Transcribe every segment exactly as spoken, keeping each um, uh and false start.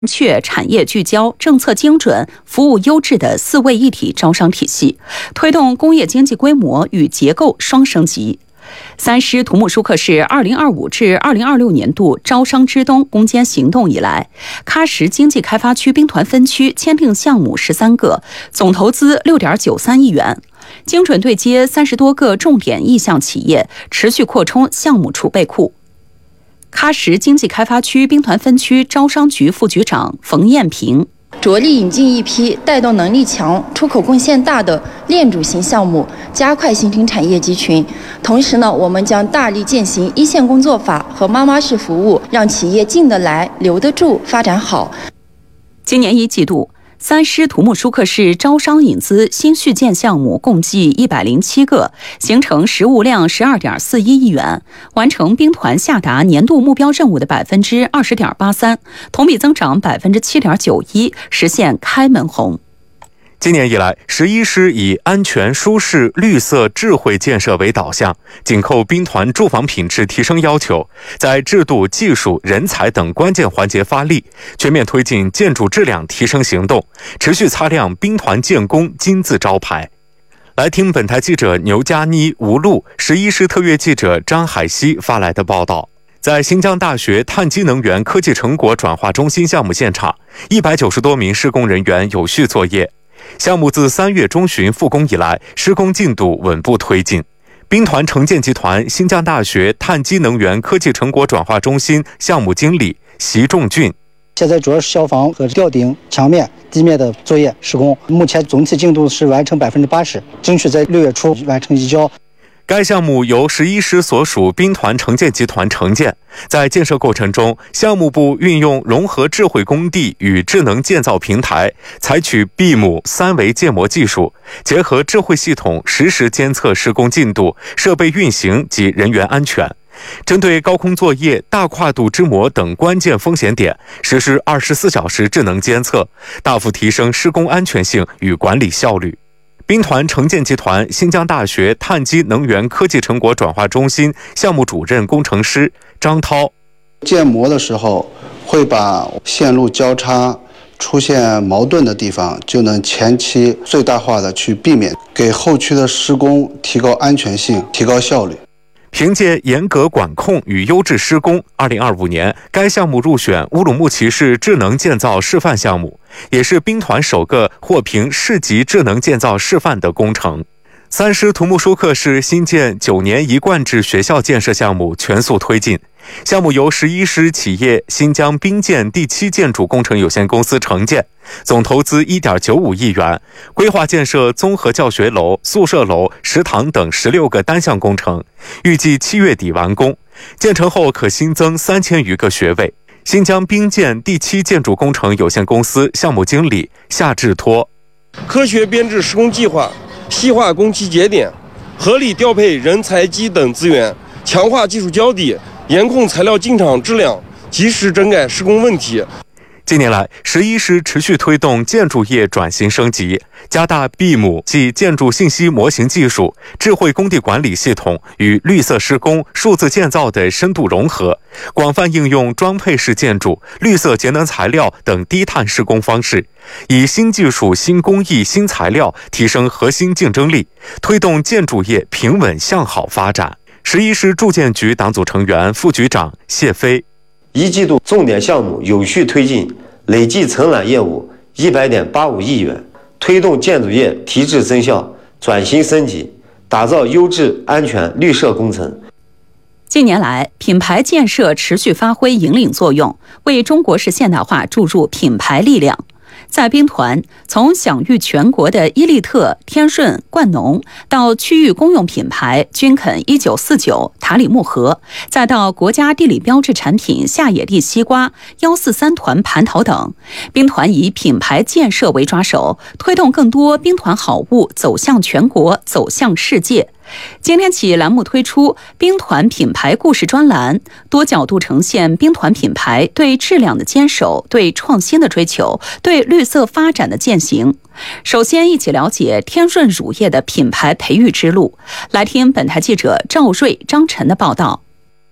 确产业聚焦、政策精准、服务优质的四位一体招商体系，推动工业经济规模与结构双升级。三师土木舒克市二零二五至二零二六年度招商支东攻坚行动以来，喀什经济开发区兵团分区签订项目十三个，总投资六点九三亿元，精准对接三十多个重点意向企业，持续扩充项目储备库。喀什经济开发区兵团分区招商局副局长冯艳平。 着力引进一批带动能力强、出口贡献大的链主型项目，加快形成产业集群。同时呢，我们将大力践行一线工作法和妈妈式服务，让企业进得来、留得住、发展好。 今年一季度，三师土木舒克市招商引资新续建项目共计一百零七个，形成实物量十二点四一亿元，完成兵团下达年度目标任务的百分之二十点八三，同比增长百分之七点九一，实现开门红。 今年以来，十一师以安全、舒适、绿色、智慧建设为导向，紧扣兵团住房品质提升要求，在制度、技术、人才等关键环节发力，全面推进建筑质量提升行动，持续擦亮兵团建工金字招牌。来听本台记者牛佳妮、吴璐、十一师特约记者张海西发来的报道。在新疆大学碳基能源科技成果转化中心项目现场，一百九十多名施工人员有序作业。项目自三月中旬复工以来，施工进度稳步推进。兵团城建集团新疆大学碳基能源科技成果转化中心项目经理习仲俊： 现在主要是消防和吊顶、墙面、地面的作业施工，目前总体进度是完成百分之八十，争取在六月初完成移交。 该项目由十一师所属兵团城建集团承建，在建设过程中，项目部运用融合智慧工地与智能建造平台，采取 B I M 三维建模技术，结合智慧系统实时监测施工进度、设备运行及人员安全。针对高空作业、大跨度支模等关键风险点，实施二十四小时智能监测，大幅提升施工安全性与管理效率。兵团城建集团新疆大学碳基能源科技成果转化中心项目主任工程师张涛： 建模的时候会把线路交叉出现矛盾的地方，就能前期最大化的去避免，给后期的施工提高安全性、提高效率。 凭借严格管控与优质施工，二零二五年该项目入选乌鲁木齐市智能建造示范项目，也是兵团首个获评市级智能建造示范的工程。三师土木舒克市新建九年一贯制学校建设项目全速推进，项目由十一师企业新疆兵建第七建筑工程有限公司承建，总投资一点九五亿元，规划建设综合教学楼、宿舍楼、食堂等十六个单项工程，预计七月底完工。建成后可新增三千余个学位。新疆兵建第七建筑工程有限公司项目经理夏志托： 科学编制施工计划，细化工期节点，合理调配人才机等资源，强化技术交底，严控材料进场质量，及时整改施工问题。 近年来，十一师持续推动建筑业转型升级，加大 B I M 即建筑信息模型技术、智慧工地管理系统与绿色施工、数字建造的深度融合，广泛应用装配式建筑、绿色节能材料等低碳施工方式，以新技术、新工艺、新材料提升核心竞争力，推动建筑业平稳向好发展。十一师住建局党组成员、副局长谢飞： 一季度重点项目有序推进，累计承揽业务一百点八五亿元，推动建筑业提质增效、转型升级，打造优质、安全、绿色工程。 近年来，品牌建设持续发挥引领作用，为中国式现代化注入品牌力量。在兵团，从享誉全国的伊利特、天顺、冠农，到区域公用品牌君肯一九四九、塔里木盒，再到国家地理标志产品夏野地西瓜、幺四三团蟠桃等，兵团以品牌建设为抓手，推动更多兵团好物走向全国、走向世界。今天起，栏目推出兵团品牌故事专栏，多角度呈现兵团品牌对质量的坚守、对创新的追求、对绿色发展的践行。首先，一起了解天润乳业的品牌培育之路。来听本台记者赵瑞、张晨的报道。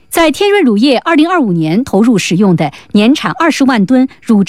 在天润乳业二零二五年投入使用的年产二十万吨乳